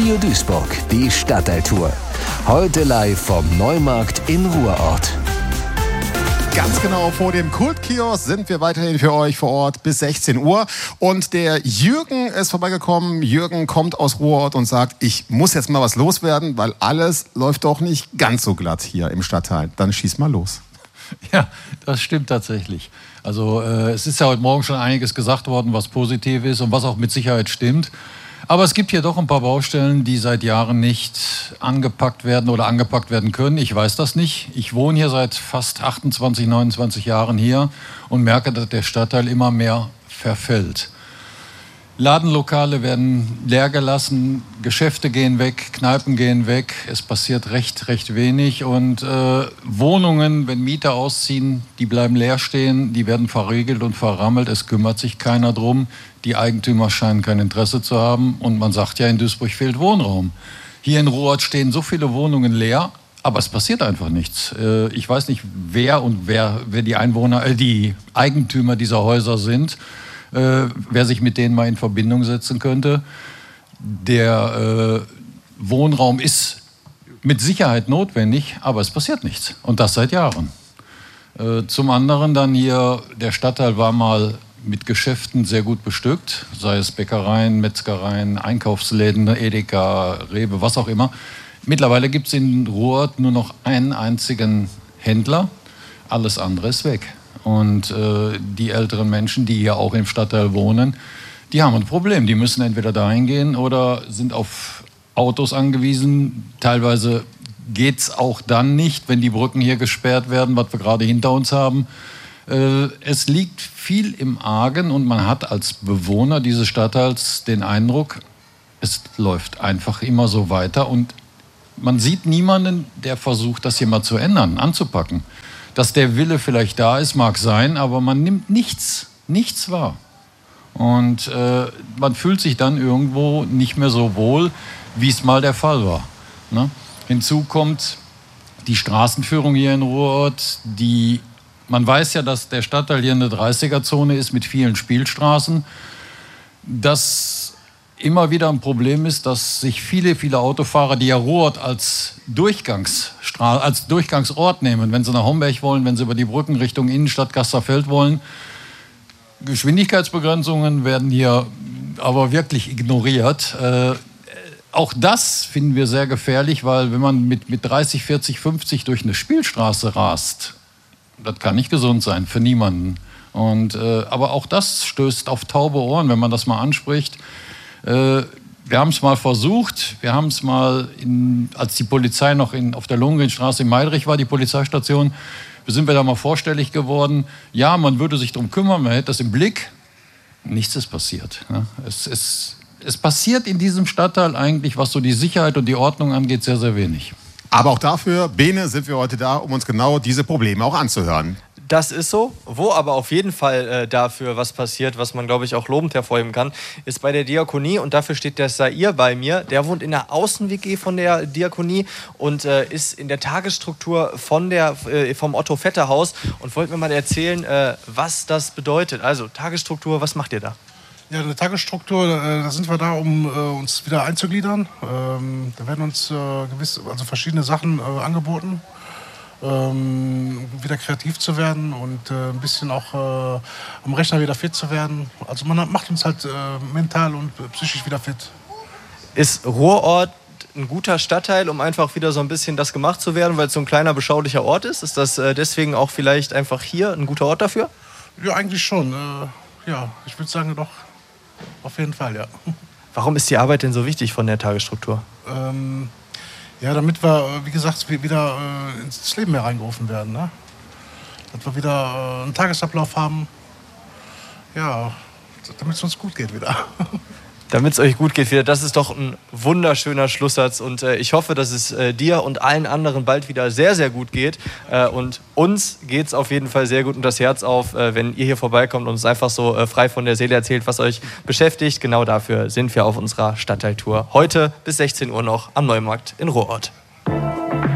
Radio Duisburg, die Stadtteiltour. Heute live vom Neumarkt in Ruhrort. Ganz genau vor dem Kultkiosk sind wir weiterhin für euch vor Ort bis 16 Uhr. Und der Jürgen ist vorbeigekommen. Jürgen kommt aus Ruhrort und sagt, ich muss jetzt mal was loswerden, weil alles läuft doch nicht ganz so glatt hier im Stadtteil. Dann schieß mal los. Ja, das stimmt tatsächlich. Also es ist ja heute Morgen schon einiges gesagt worden, was positiv ist und was auch mit Sicherheit stimmt. Aber es gibt hier doch ein paar Baustellen, die seit Jahren nicht angepackt werden oder angepackt werden können. Ich weiß das nicht. Ich wohne hier seit fast 28, 29 Jahren hier und merke, dass der Stadtteil immer mehr verfällt. Ladenlokale werden leer gelassen, Geschäfte gehen weg, Kneipen gehen weg. Es passiert recht wenig. Und Wohnungen, wenn Mieter ausziehen, die bleiben leer stehen, die werden verriegelt und verrammelt. Es kümmert sich keiner drum. Die Eigentümer scheinen kein Interesse zu haben. Und man sagt ja, in Duisburg fehlt Wohnraum. Hier in Ruhrort stehen so viele Wohnungen leer, aber es passiert einfach nichts. Ich weiß nicht, wer die Eigentümer dieser Häuser sind. Wer sich mit denen mal in Verbindung setzen könnte. Der Wohnraum ist mit Sicherheit notwendig, aber es passiert nichts. Und das seit Jahren. Zum anderen dann hier, der Stadtteil war mal mit Geschäften sehr gut bestückt, sei es Bäckereien, Metzgereien, Einkaufsläden, Edeka, Rewe, was auch immer. Mittlerweile gibt es in Ruhrort nur noch einen einzigen Händler, alles andere ist weg. Und die älteren Menschen, die hier auch im Stadtteil wohnen, die haben ein Problem. Die müssen entweder dahin gehen oder sind auf Autos angewiesen. Teilweise geht es auch dann nicht, wenn die Brücken hier gesperrt werden, was wir gerade hinter uns haben. Es liegt viel im Argen und man hat als Bewohner dieses Stadtteils den Eindruck, es läuft einfach immer so weiter und man sieht niemanden, der versucht, das hier mal zu ändern, anzupacken. Dass der Wille vielleicht da ist, mag sein, aber man nimmt nichts wahr. Und man fühlt sich dann irgendwo nicht mehr so wohl, wie es mal der Fall war. Ne? Hinzu kommt die Straßenführung hier in Ruhrort. Man weiß ja, dass der Stadtteil hier eine 30er-Zone ist mit vielen Spielstraßen. Das immer wieder ein Problem ist, dass sich viele Autofahrer, die ja Ruhrort als Durchgangsort nehmen, wenn sie nach Homberg wollen, wenn sie über die Brücken Richtung Innenstadt Gasterfeld wollen. Geschwindigkeitsbegrenzungen werden hier aber wirklich ignoriert. Auch das finden wir sehr gefährlich, weil wenn man mit 30, 40, 50 durch eine Spielstraße rast, das kann nicht gesund sein für niemanden. Aber auch das stößt auf taube Ohren, wenn man das mal anspricht. Wir haben es mal versucht, als die Polizei noch auf der Lohengrinstraße in Meidrich war, die Polizeistation, sind wir da mal vorstellig geworden. Ja, man würde sich darum kümmern, man hätte das im Blick. Nichts ist passiert. Es passiert in diesem Stadtteil eigentlich, was so die Sicherheit und die Ordnung angeht, sehr, sehr wenig. Aber auch dafür, Bene, sind wir heute da, um uns genau diese Probleme auch anzuhören. Das ist so. Wo aber auf jeden Fall dafür was passiert, was man, glaube ich, auch lobend hervorheben kann, ist bei der Diakonie. Und dafür steht der Sair bei mir. Der wohnt in der Außen-WG von der Diakonie und ist in der Tagesstruktur vom Otto-Vetter-Haus. Und wollte mir mal erzählen, was das bedeutet. Also Tagesstruktur, was macht ihr da? Ja, eine Tagesstruktur, da sind wir da, um uns wieder einzugliedern. Da werden uns verschiedene Sachen angeboten. Wieder kreativ zu werden und ein bisschen auch am Rechner wieder fit zu werden. Also man macht uns halt mental und psychisch wieder fit. Ist Ruhrort ein guter Stadtteil, um einfach wieder so ein bisschen das gemacht zu werden, weil es so ein kleiner, beschaulicher Ort ist? Ist das deswegen auch vielleicht einfach hier ein guter Ort dafür? Ja, eigentlich schon. Ja, ich würde sagen doch, auf jeden Fall, ja. Warum ist die Arbeit denn so wichtig von der Tagesstruktur? Ja, damit wir, wie gesagt, wieder ins Leben mehr reingerufen werden. Ne? Dass wir wieder einen Tagesablauf haben. Ja, damit es uns gut geht wieder. Damit es euch gut geht wieder. Das ist doch ein wunderschöner Schlusssatz. Und ich hoffe, dass es dir und allen anderen bald wieder sehr, sehr gut geht. Und uns geht es auf jeden Fall sehr gut und das Herz auf, wenn ihr hier vorbeikommt und uns einfach so frei von der Seele erzählt, was euch beschäftigt. Genau dafür sind wir auf unserer Stadtteiltour. Heute bis 16 Uhr noch am Neumarkt in Ruhrort.